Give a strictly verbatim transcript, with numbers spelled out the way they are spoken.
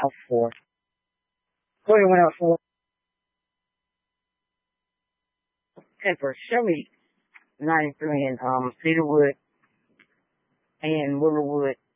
out for? Go ahead, went out for. Okay, for Chevy ninety-three in um, Cedarwood and Riverwood,